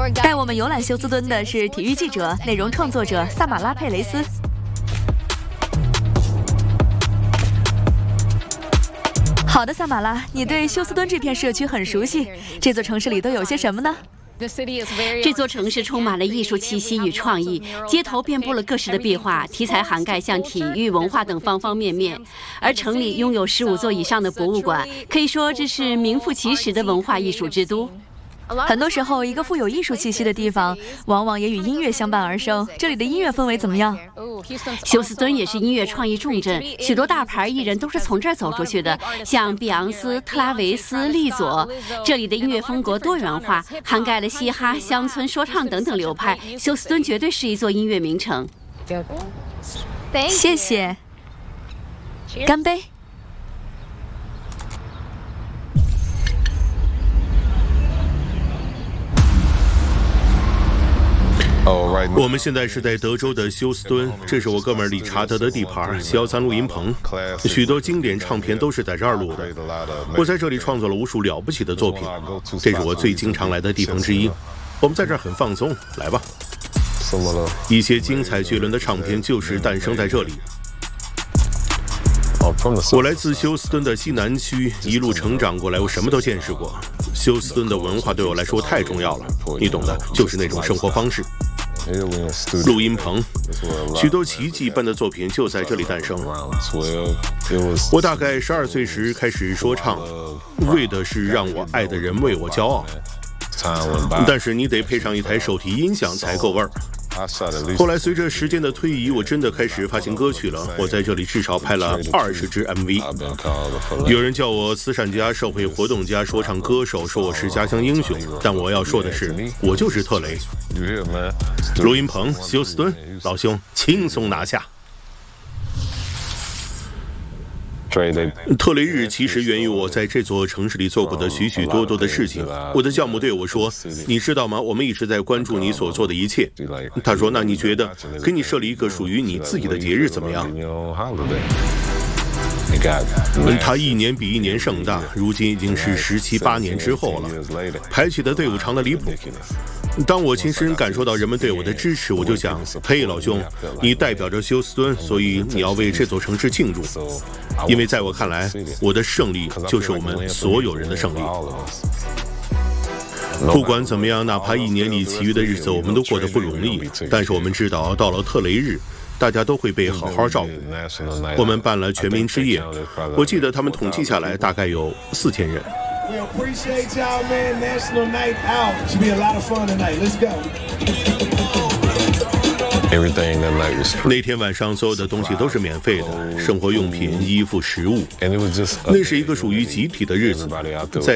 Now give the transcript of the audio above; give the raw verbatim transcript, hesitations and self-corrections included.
带我们游览休斯敦的是体育记者、内容创作者萨马拉·佩雷斯。好的，萨马拉，你对休斯敦这片社区很熟悉。这座城市里都有些什么呢？ 这座城市充满了艺术气息与创意，街头遍布了各式的壁画，题材涵盖像体育、文化等方方面面。而城里拥有十五座以上的博物馆，可以说这是名副其实的文化艺术之都。 很多时候，一个富有艺术气息的地方，往往也与音乐相伴而生。这里的音乐氛围怎么样？ 休斯敦也是音乐创意重镇，许多大牌艺人都是从这儿走出去的，像碧昂斯、特拉维斯、利佐。这里的音乐风格多元化，涵盖了嘻哈、乡村说唱等等流派。休斯敦绝对是一座音乐名城。 谢谢，干杯！ 我们现在是在德州的休斯敦，这是我哥们儿理查德的地盘，小三录音棚，许多经典唱片都是在这儿录的。我在这里创作了无数了不起的作品，这是我最经常来的地方之一。我们在这儿很放松，来吧。一些精彩绝伦的唱片就是诞生在这里。我来自休斯敦的西南区，一路成长过来，我什么都见识过。休斯敦的文化对我来说太重要了，你懂的，就是那种生活方式。 录音棚，许多奇迹般的作品就在这里诞生。我大概十二岁时开始说唱，为的是让我爱的人为我骄傲。但是你得配上一台手提音响才够味儿。后来随着时间的推移，我真的开始发行歌曲了。我在这里至少拍了二十支 M V。有人叫我慈善家、社会活动家、说唱歌手，说我是家乡英雄。但我要说的是，我就是特雷。录音棚，休斯敦，老兄，轻松拿下。 特雷日其实源于我在这座城市里做过的许许多多的事情。我的教母对我说：“你知道吗？我们一直在关注你所做的一切。”他说：“那你觉得给你设立一个属于你自己的节日怎么样？”他一年比一年盛大，如今已经是十七八年之后了，排起的队伍长得离谱。 当我亲身感受到人们对我的支持，我就想：嘿，老兄，你代表着休斯敦，所以你要为这座城市庆祝。因为在我看来，我的胜利就是我们所有人的胜利。不管怎么样，哪怕一年里其余的日子我们都过得不容易，但是我们知道，到了特雷日，大家都会被好好照顾。我们办了全民之夜，我记得他们统计下来大概有四千人。 We appreciate y'all, man. National Night Out. Should be a lot of fun tonight. Let's go. Everything that night was free. 那天晚上所有的东西都是免费的，生活用品、衣服、食物。那是一个属于集体的日子，在